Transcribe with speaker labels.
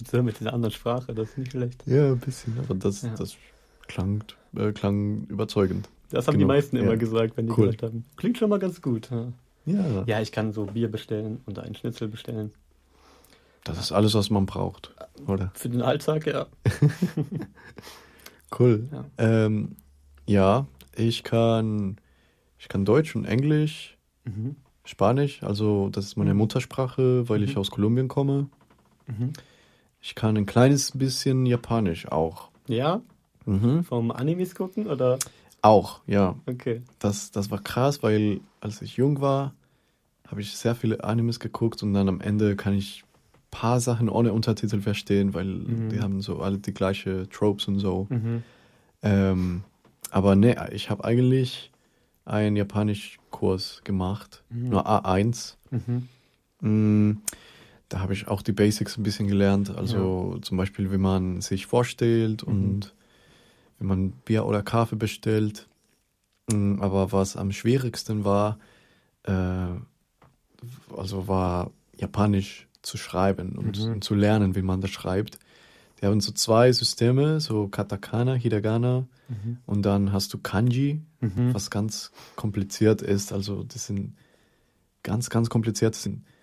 Speaker 1: so mit dieser anderen Sprache, das ist nicht schlecht.
Speaker 2: Ja, ein bisschen, aber das,
Speaker 1: Ja.
Speaker 2: das klang überzeugend.
Speaker 1: Das haben die
Speaker 2: Genau,
Speaker 1: meisten immer
Speaker 2: ja.
Speaker 1: gesagt, wenn die
Speaker 2: Cool.
Speaker 1: gesagt haben. Klingt schon mal ganz gut. Ja.
Speaker 2: Ja,
Speaker 1: Ja, ich kann so Bier bestellen und einen Schnitzel bestellen.
Speaker 2: das ist alles, was man braucht, oder?
Speaker 1: Für den Alltag, ja.
Speaker 2: Cool.
Speaker 1: Ja.
Speaker 2: Ja, ich kann Deutsch und Englisch,
Speaker 1: Mhm.
Speaker 2: Spanisch, also das ist meine
Speaker 1: Mhm.
Speaker 2: Muttersprache, weil ich
Speaker 1: Mhm.
Speaker 2: aus Kolumbien komme.
Speaker 1: Mhm.
Speaker 2: Ich kann ein kleines bisschen Japanisch auch.
Speaker 1: Ja,
Speaker 2: Mhm.
Speaker 1: vom Animes gucken oder?
Speaker 2: Auch, ja.
Speaker 1: Okay.
Speaker 2: Das war krass, weil als ich jung war, habe ich sehr viele Animes geguckt und dann am Ende kann ich ein paar Sachen ohne Untertitel verstehen, weil die haben so alle die gleiche Tropes und so.
Speaker 1: Mhm.
Speaker 2: Aber ne, ich habe eigentlich einen Japanischkurs gemacht,
Speaker 1: Mhm.
Speaker 2: nur A1.
Speaker 1: Mhm.
Speaker 2: Mm, Da habe ich auch die Basics ein bisschen gelernt, also zum Beispiel, wie man sich vorstellt und wenn man Bier oder Kaffee bestellt. Aber was am schwierigsten war, äh, war Japanisch zu schreiben und zu lernen, wie man das schreibt. Die haben so zwei Systeme, so Katakana, Hiragana
Speaker 1: Mhm.
Speaker 2: und dann hast du Kanji,
Speaker 1: Mhm.
Speaker 2: was ganz kompliziert ist. Also das sind ganz, ganz kompliziert. Das sind